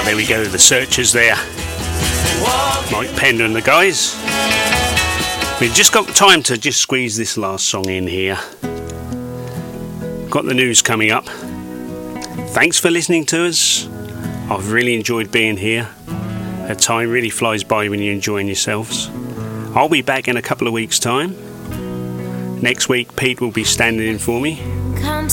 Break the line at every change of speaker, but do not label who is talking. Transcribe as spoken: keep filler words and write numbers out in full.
there we go, the Searchers there. Mike Pender and the guys. We've just got time to just squeeze this last song in here. Got the news coming up. Thanks for listening to us. I've really enjoyed being here. The time really flies by when you're enjoying yourselves. I'll be back in a couple of weeks' time. Next week, Pete will be standing in for me.